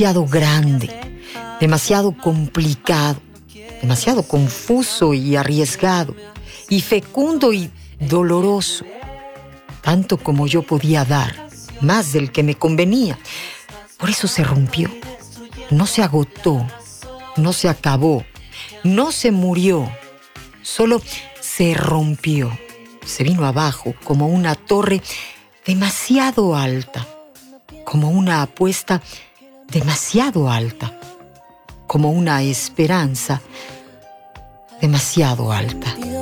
demasiado grande, demasiado complicado, demasiado confuso y arriesgado, y fecundo y doloroso, tanto como yo podía dar, más del que me convenía. Por eso se rompió, no se agotó, no se acabó, no se murió, solo se rompió, se vino abajo como una torre demasiado alta, como una apuesta demasiado alta, como una esperanza demasiado alta.